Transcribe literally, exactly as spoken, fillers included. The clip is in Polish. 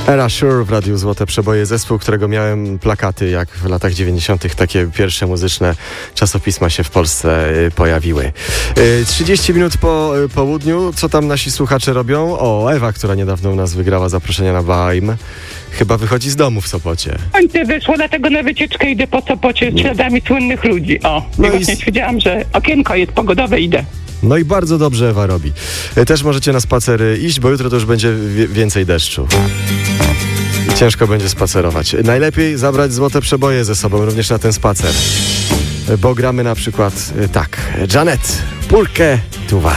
Ella Sure w Radiu Złote Przeboje, zespół, którego miałem plakaty, jak w latach dziewięćdziesiątych takie pierwsze muzyczne czasopisma się w Polsce pojawiły. trzydzieści minut po południu, co tam nasi słuchacze robią? O, Ewa, która niedawno u nas wygrała zaproszenia na Baim, chyba wychodzi z domu w Sopocie. Słońce wyszło, dlatego na wycieczkę idę po Sopocie śladami słynnych ludzi. O, No no i właśnie s- stwierdziłam, że okienko jest pogodowe, idę. No i bardzo dobrze Ewa robi. Też możecie na spacer iść, bo jutro to już będzie wie- więcej deszczu. I ciężko będzie spacerować. Najlepiej zabrać złote przeboje ze sobą, również na ten spacer. Bo gramy na przykład tak. Janet, Pulkę, tu was.